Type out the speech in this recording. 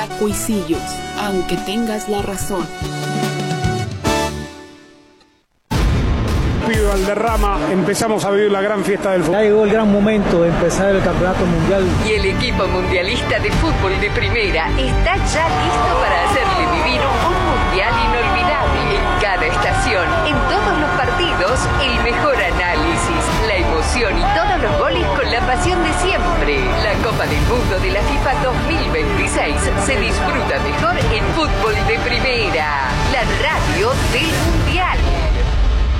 Cuisillos, aunque tengas la razón. Pido Valderrama, empezamos a vivir la gran fiesta del fútbol. Ya llegó el gran momento de empezar el campeonato mundial. Y el equipo mundialista de fútbol de primera está ya listo para hacerle vivir un mundial